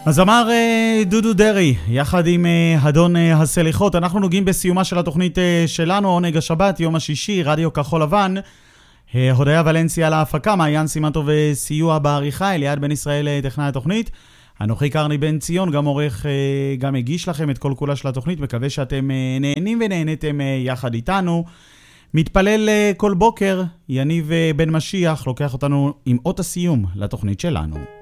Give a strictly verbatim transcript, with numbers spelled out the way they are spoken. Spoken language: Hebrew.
אז אמר דודו דרי, יחד עם אדון הסליחות, אנחנו נוגעים בסיומה של התוכנית שלנו, עונג השבת, יום השישי, רדיו כחול לבן, הודיה ולנסיה להפקה, מעיין סימנטוב וסיוע בעריכה, אליעד בן ישראל טכנאי התוכנית, אנוכי קרני בן ציון, גם עורך, גם הגיש לכם את כל כולה של התוכנית, מקווה שאתם נהנים ונהניתם יחד איתנו. מתפלל כל בוקר, יניב בן משיח לוקח אותנו עם אות הסיום לתוכנית שלנו.